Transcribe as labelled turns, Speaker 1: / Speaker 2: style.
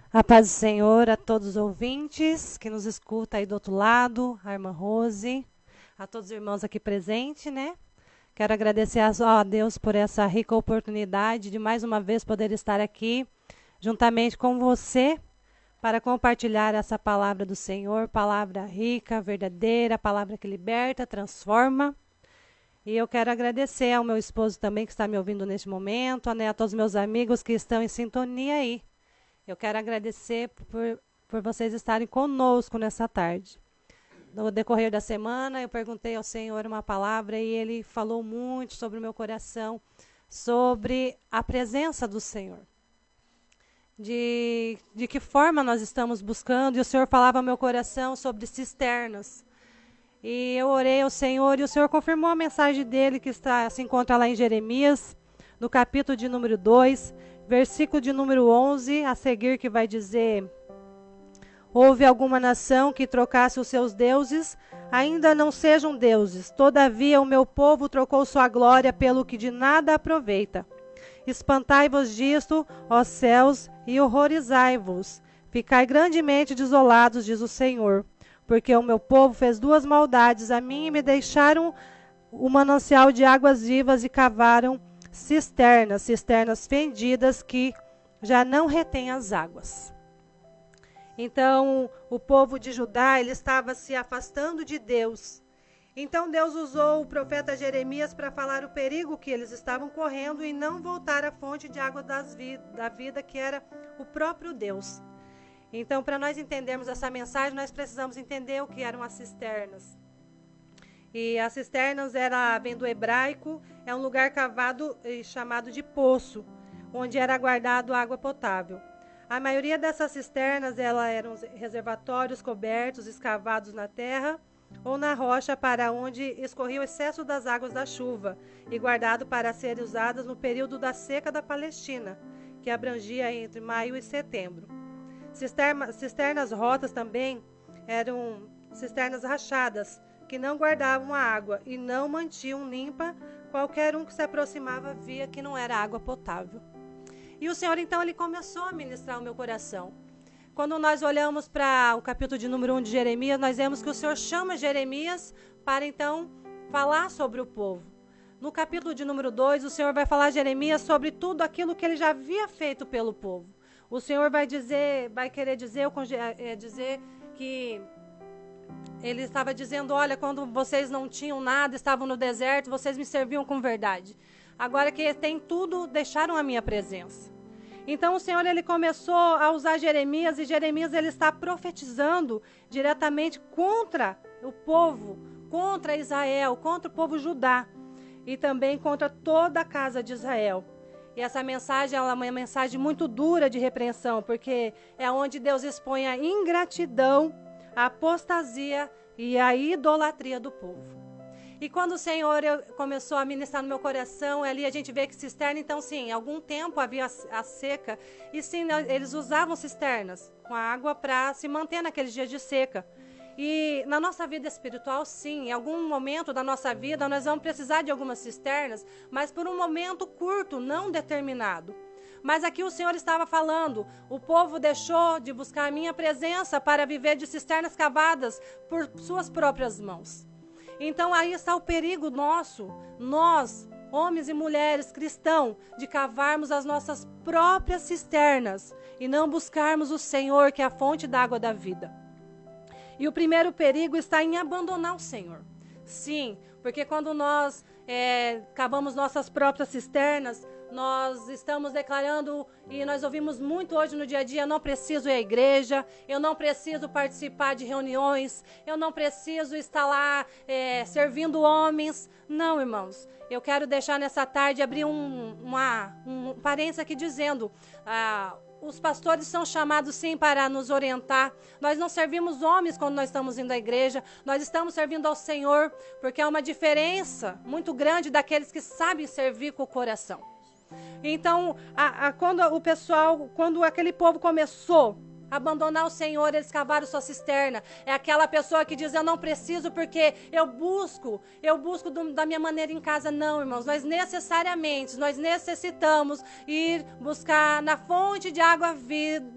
Speaker 1: A paz do Senhor a todos os ouvintes que nos escutam aí do outro lado, a irmã Rose, a todos os irmãos aqui presentes, né? Quero agradecer a Deus por essa rica oportunidade de mais uma vez poder estar aqui juntamente com você para compartilhar essa palavra do Senhor, palavra rica, verdadeira, palavra que liberta, transforma. E eu quero agradecer ao meu esposo também que está me ouvindo neste momento, né, a todos os meus amigos que estão em sintonia aí. Eu quero agradecer por vocês estarem conosco nessa tarde. No decorrer da semana, eu perguntei ao Senhor uma palavra e Ele falou muito sobre o meu coração, sobre a presença do Senhor. De que forma nós estamos buscando, e o Senhor falava ao meu coração sobre cisternas. E eu orei ao Senhor e o Senhor confirmou a mensagem dele que se encontra lá em Jeremias, no capítulo de número 2, versículo de número 11, a seguir, que vai dizer: houve alguma nação que trocasse os seus deuses, ainda não sejam deuses. Todavia o meu povo trocou sua glória pelo que de nada aproveita. Espantai-vos disto, ó céus, e horrorizai-vos. Ficai grandemente desolados, diz o Senhor, porque o meu povo fez duas maldades a mim e me deixaram o manancial de águas vivas e cavaram cisternas fendidas que já não retêm as águas. Então, o povo de Judá, ele estava se afastando de Deus. Então, Deus usou o profeta Jeremias para falar o perigo que eles estavam correndo e não voltar à fonte de água da vida, que era o próprio Deus. Então, para nós entendermos essa mensagem, nós precisamos entender o que eram as cisternas. E as cisternas vem do hebraico, é um lugar cavado e chamado de poço, onde era guardado água potável. A maioria dessas cisternas eram reservatórios cobertos, escavados na terra ou na rocha, para onde escorria o excesso das águas da chuva e guardado para serem usadas no período da seca da Palestina, que abrangia entre maio e setembro. Cisternas rotas também eram cisternas rachadas, que não guardavam a água e não mantinham limpa qualquer um que se aproximava, via que não era água potável. E o Senhor, então, ele começou a ministrar o meu coração. Quando nós olhamos para o capítulo de número 1 de Jeremias, nós vemos que o Senhor chama Jeremias para, então, falar sobre o povo. No capítulo de número 2, o Senhor vai falar a Jeremias sobre tudo aquilo que ele já havia feito pelo povo. O Senhor vai querer dizer que ele estava dizendo: olha, quando vocês não tinham nada, estavam no deserto, vocês me serviam com verdade. Agora que tem tudo, deixaram a minha presença. Então o Senhor, ele começou a usar Jeremias, e Jeremias, ele está profetizando diretamente contra o povo, contra Israel, contra o povo Judá, e também contra toda a casa de Israel. E essa mensagem é uma mensagem muito dura de repreensão, porque é onde Deus expõe a ingratidão, a apostasia e a idolatria do povo. E quando o Senhor começou a ministrar no meu coração, ali a gente vê que cisterna, então sim, há algum tempo havia a seca, e sim, eles usavam cisternas com a água para se manter naqueles dias de seca. E na nossa vida espiritual, sim, em algum momento da nossa vida, nós vamos precisar de algumas cisternas, mas por um momento curto, não determinado. Mas aqui o Senhor estava falando: o povo deixou de buscar a minha presença para viver de cisternas cavadas por suas próprias mãos. Então aí está o perigo nosso, nós, homens e mulheres cristãos, de cavarmos as nossas próprias cisternas e não buscarmos o Senhor, que é a fonte da água da vida. E o primeiro perigo está em abandonar o Senhor. Sim, porque quando nós cavamos nossas próprias cisternas, nós estamos declarando, e nós ouvimos muito hoje no dia a dia: não preciso ir à igreja, eu não preciso participar de reuniões, eu não preciso estar lá servindo homens. Não, irmãos, eu quero deixar nessa tarde, abrir um parênteses aqui dizendo: os pastores são chamados sim para nos orientar. Nós não servimos homens quando nós estamos indo à igreja, nós estamos servindo ao Senhor, porque há uma diferença muito grande daqueles que sabem servir com o coração. Então, quando aquele povo começou a abandonar o Senhor, eles cavaram sua cisterna. É aquela pessoa que diz: eu não preciso porque eu busco da minha maneira em casa. Não, irmãos, nós necessitamos ir buscar na fonte de água